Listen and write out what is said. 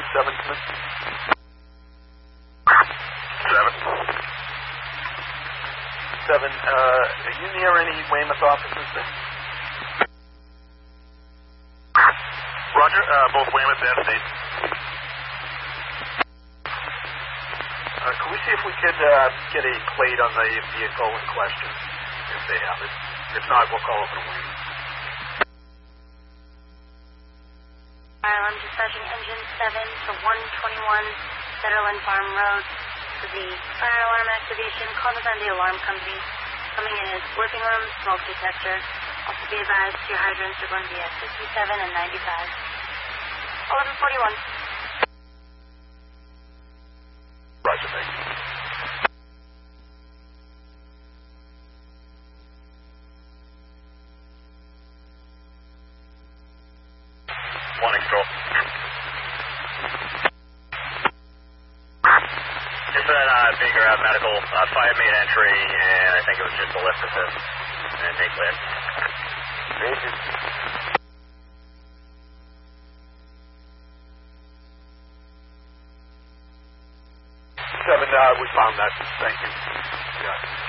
7, Smith. 7. 7, are you near any Weymouth offices then? Roger, both Weymouth and State. Could we see if we could get a plate on the vehicle in question, if they have it? If not, we'll call over to Weymouth. I'm dispatching engine 7 to 121 Federland Farm Road for the fire alarm activation. Call us on the alarm company. Coming in is working room, smoke detector. Also be advised your hydrants are going to be at 67 and 95. 1141. Roger, thank you. Morning, Control. Just that Baker Ave Medical, 5 made entry, and I think it was just a lift assist, and they cleared. Major. 7, we found that. Thank you. Yeah.